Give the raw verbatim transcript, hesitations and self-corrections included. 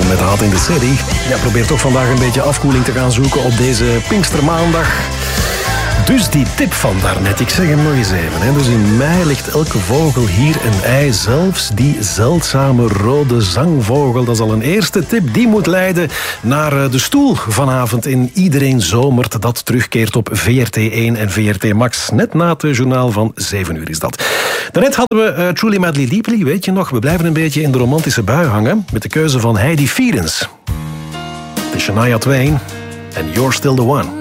met Hot in the City. Ja, probeer toch vandaag een beetje afkoeling te gaan zoeken op deze Pinkstermaandag. Dus die tip van daarnet, ik zeg hem nog eens even. Hè. Dus in mei ligt elke vogel hier een ei, zelfs die zeldzame rode zangvogel. Dat is al een eerste tip. Die moet leiden naar de stoel vanavond in Iedereen Zomert. Dat terugkeert op V R T één en V R T Max. Net na het journaal van zeven uur is dat. Daarnet hadden we uh, Truly Madly Deeply, weet je nog. We blijven een beetje in de romantische bui hangen met de keuze van Heidi Fiedens. Het is Shania Twain en You're Still the One.